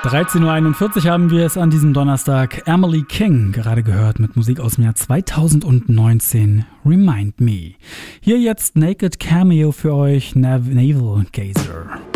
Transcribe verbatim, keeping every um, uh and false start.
dreizehn Uhr einundvierzig haben wir es an diesem Donnerstag. Emily King, gerade gehört mit Musik aus dem Jahr zweitausendneunzehn, Remind Me. Hier jetzt Naked Cameo für euch, Nav- Navel Gazer.